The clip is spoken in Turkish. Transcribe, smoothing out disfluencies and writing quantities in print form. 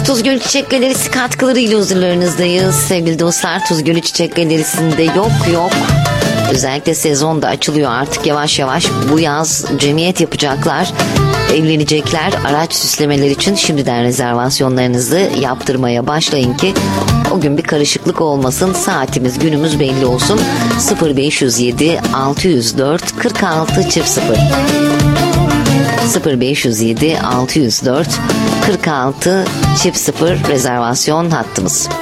Tuzgölü Çiçek Galerisi katkılarıyla huzurlarınızdayız. Sevgili dostlar, Tuzgölü Çiçek Galerisi'nde yok. Özellikle sezon da açılıyor artık yavaş yavaş. Bu yaz cemiyet yapacaklar. Evlenecekler. Araç süslemeler için şimdiden rezervasyonlarınızı yaptırmaya başlayın ki o gün bir karışıklık olmasın. Saatimiz, günümüz belli olsun. 0507 604 46 00 0507 604 46 00 rezervasyon hattımız.